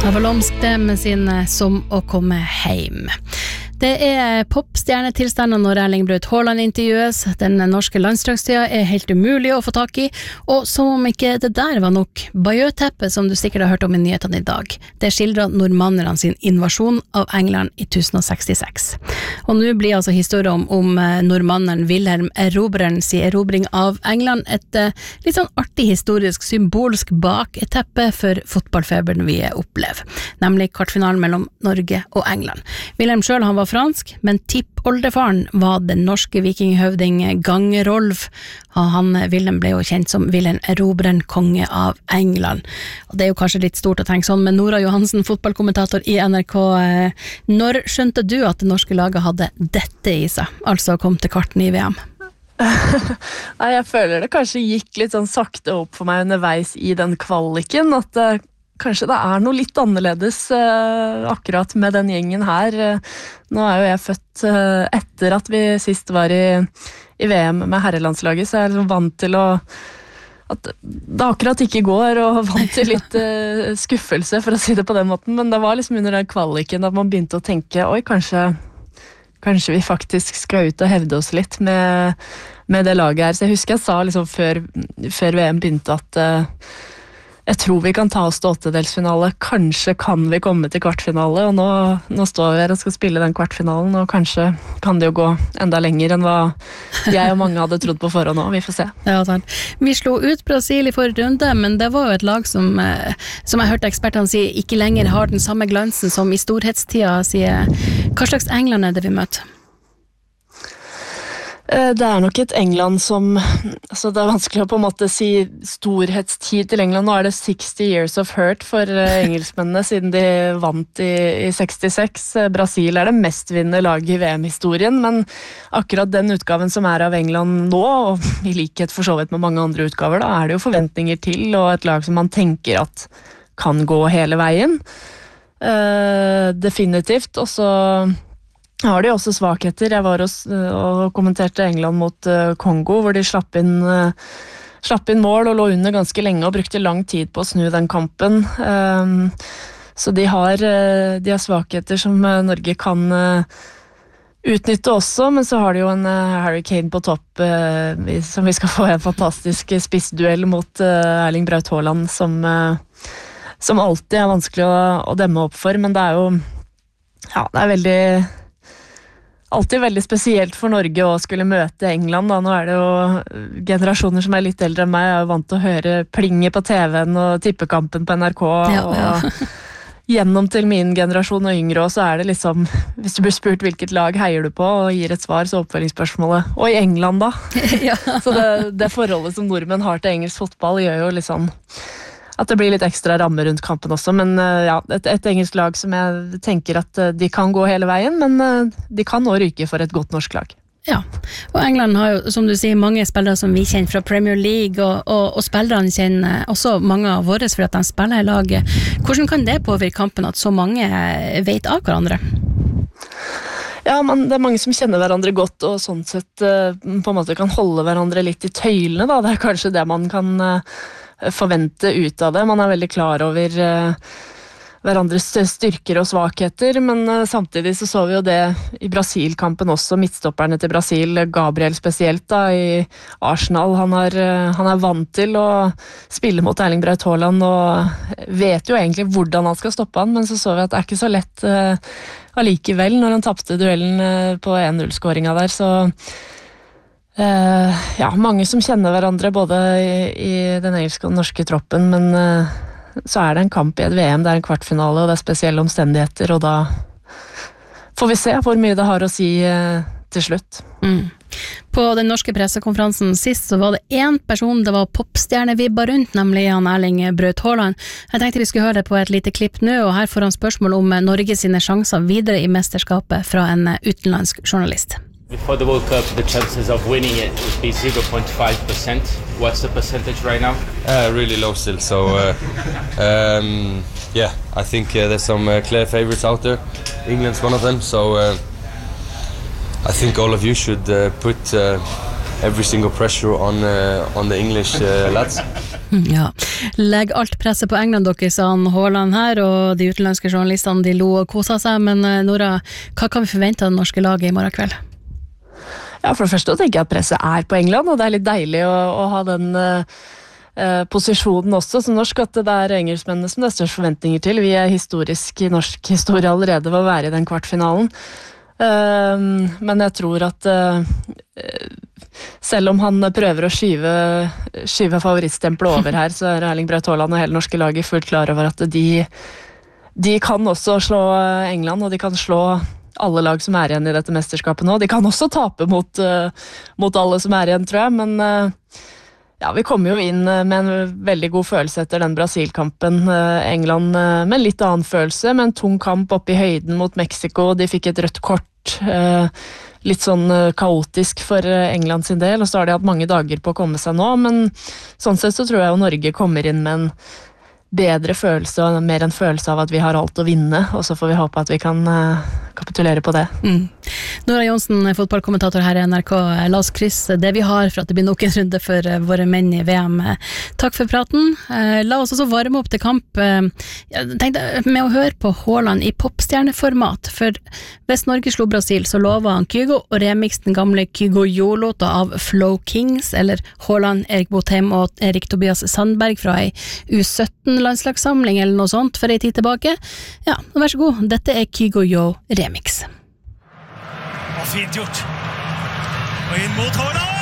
Avalomsk det med sin Som å komme heim. Det popstjernetilstander når Erling Braut Haaland intervjues. Den norske landslagstida helt umulig å få tak i, og som om ikke det der var nok, Bayeux-teppet som du sikkert har hørt om i nyhetene i dag, det skildrer normannerne sin invasjon av England i 1066. Og nå blir altså historien om normanneren Wilhelm Erobreren sin erobring av England et litt sånn artig historisk symbolsk bakteppe for fotballfeberen vi opplever, nemlig kvartfinalen mellom Norge og England. Wilhelm selv, han var fransk, men tippoldefaren var den norske vikinghøvding Gangerolf. Han Wilhelm ble jo kjent som Wilhelm Erobreren, konge av England. Og det jo kanskje litt stort å tenke sånn, men Nora Johansen, fotballkommentator i NRK, når skjønte du at det norske laget hadde dette i seg, altså kom til kvarten i VM? Nei, jeg føler det kanskje gikk litt sånn sakte opp for meg underveis i den kvaliken, at kanskje det noe litt annerledes akkurat med den gjengen her. Nå jo jeg født etter at vi sist var i VM med herrelandslaget, så jeg liksom vant til at det akkurat ikke går, og vant til litt skuffelse, for å si det på den måten. Men det var liksom under den kvaliken at man begynte å tenke, oi, kanskje vi faktisk skal ut og hevde oss litt med det laget her. Så jeg husker jeg sa liksom før VM begynte at jeg tror vi kan ta oss til åttedelsfinale, kanskje kan vi komme til kvartfinale, og nå står vi her og skal spille den kvartfinalen, og kanskje kan det jo gå enda lenger enn hva jeg og mange hadde trodd på forhånd nå, vi får se. Ja, sant. Vi slo ut Brasil i forrige runde, men det var jo et lag som jeg hørte ekspertene si, ikke lenger har den samme glansen som i storhetstida, sier. Hva slags England det vi møter? Det nok et England som, altså det vanskelig å på en måte si storhetstid til England. Nå det 60 years of hurt for engelskmennene siden de vant i 66. Brasil det mestvinnende laget i VM-historien, men akkurat den utgaven som av England nå, og i likhet for så vidt med mange andre utgaver, da det jo forventninger til, og et lag som man tenker at kan gå hele veien. Definitivt, og så har de også svakheter. Jeg var og kommenterte England mot Kongo, hvor de slapp inn mål og lå under ganske lenge og brukte lang tid på å snu den kampen. Så de har svakheter som Norge kan utnytte også, men så har de jo en Harry Kane på topp, som vi skal få en fantastisk spissduell mot Erling Braut Haaland, som alltid vanskelig å demme opp for, men det jo det alltid veldig spesielt for Norge å skulle møte England. Da. Nå det jo generasjoner som litt eldre enn meg, jeg jo vant til å høre plinge på TV-en og tippekampen på NRK, og gjennom til min generasjon og yngre, og så det liksom, hvis du blir spurt hvilket lag heier du på, og gir et svar, så oppfølgingsspørsmålet, og i England da? Ja. Så det forholdet som nordmenn har til engelsk fotball gjør jo liksom at det blir litt ekstra ramme rundt kampen også, men et engelsk lag som jeg tenker at de kan gå hele veien, men de kan også ryke for et godt norsk lag. Ja, og England har jo, som du sier, mange spillere som vi kjenner fra Premier League, og spillerne kjenner også mange av våre for at de spiller i laget. Hvordan kan det påvirke kampen at så mange vet av hverandre? Ja, men det mange som kjenner hverandre godt, og sånn sett på en måte kan holde hverandre litt i tøylene, da. Det kanskje det man kan forvente ut av det. Man veldig klar over hverandres styrker og svakheter, men samtidig så vi jo det i Brasil-kampen også, midtstopperne til Brasil, Gabriel spesielt da, i Arsenal. Han vant til å spille mot Erling Braut Haaland, og vet jo egentlig hvordan han skal stoppe han, men så vi at det ikke så lett allikevel når han tappte duellen på 1-0-skåringa der, så mange som kjenner hverandre både i den engelske og den norske troppen, men så det en kamp i et VM, det en kvartfinale, og det spesielle omstendigheter, og da får vi se hvor mye det har å si til slutt. På den norske pressekonferansen sist så var det en person det var popstjernevibba rundt, nemlig han Erling Braut Haaland. Jeg tenkte vi skulle høre det på et lite klipp nå, og her får han spørsmål om Norge sine sjanser videre i mesterskapet fra en utenlandsk journalist. Before the World Cup, the chances of winning it would be 0.5%. What's the percentage right now? Really low still. So, yeah, I think there's some clear favorites out there. England's one of them. So, I think all of you should put every single pressure on the English lads. Ja, legg alt presset på England dere, sa han Haaland her, og de utenlandske journalistene de lo og koset seg, men Nora, hva kan vi forvente av det norske laget i morgen kveld? Ja, for det første tenker jeg at presset på England, og det litt deilig å ha den posisjonen også som norsk, at det engelskmennene som det størst forventninger til. Vi historisk i norsk historie allerede ved å være i den kvartfinalen. Men jeg tror at selv om han prøver å skyve favorittstempelet over her, så Erling Braut Haaland og hele norske laget fullt klar over at de kan også slå England, og de kan slå alle lag som igjen i dette mesterskapet nå. De kan også tape mot alle som igjen, tror jeg, men ja, vi kommer jo inn med en veldig god følelse etter den Brasil-kampen. England med en litt annen følelse, med en tung kamp oppe i høyden mot Mexico. De fikk et rødt kort, litt sånn kaotisk for England sin del, og så har de hatt mange dager på å komme seg nå, men sånn sett så tror jeg jo Norge kommer inn med en bedre følelse, og mer en følelse av at vi har alt å vinne, og så får vi håpe at vi kan kapitulere på det. Nora Johnsen, fotballkommentator her i NRK, la oss krysse det vi har for at det blir nok en runde for våre menn i VM. Takk for praten. La oss også varme opp til kamp. Jeg tenkte med å høre på Haaland i popstjerneformat, for hvis Norge slo Brasil, så lovet han Kygo og remix den gamle Kygo Yo-låta av Flow Kings, eller Haaland, Erik Botheim og Erik Tobias Sandberg fra ei U17-landslagssamling eller noe sånt for ei tid tilbake. Ja, vær så god, dette Kygo Yo remix. Fint gjort. Og inn mot Haaland!